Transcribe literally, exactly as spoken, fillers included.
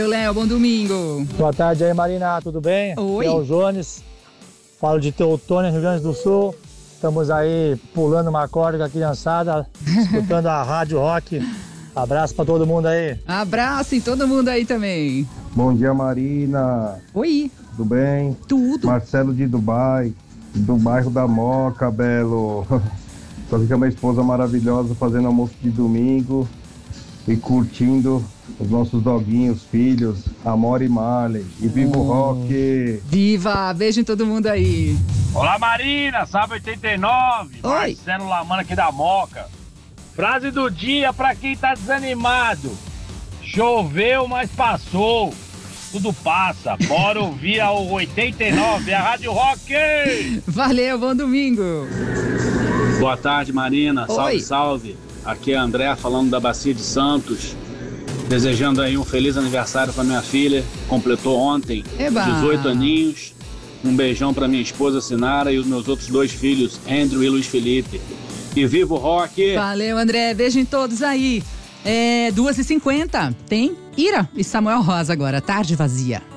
Léo, bom domingo. Boa tarde aí, Marina, tudo bem? Oi. Aqui é o Jones, falo de Teutônia, Rio Grande do Sul. Estamos aí pulando uma corda com a criançada, escutando a Rádio Rock. Abraço pra todo mundo aí. Abraço em todo mundo aí também. Bom dia, Marina. Oi. Tudo bem? Tudo. Marcelo de Dubai, do bairro da Moca, Belo. Tô aqui com a minha esposa maravilhosa fazendo almoço de domingo e curtindo os nossos doguinhos, filhos, Amor e Marley. E viva o rock! Viva! Beijo em todo mundo aí. Olá, Marina, Sábio oitenta e nove, Oi. Marcelo Lamana aqui da Moca. Frase do dia pra quem tá desanimado: choveu, mas passou. Tudo passa. Bora ouvir a oitenta e nove, a Rádio Rock. Valeu, bom domingo. Boa tarde, Marina. Oi. Salve, salve. Aqui é André falando da Bacia de Santos. Desejando aí um feliz aniversário pra minha filha. Completou ontem Eba. dezoito aninhos. Um beijão pra minha esposa Sinara e os meus outros dois filhos, Andrew e Luiz Felipe. E viva o rock! Valeu, André. Beijo em todos aí. É duas e cinquenta. Tem Ira e Samuel Rosa agora. Tarde vazia.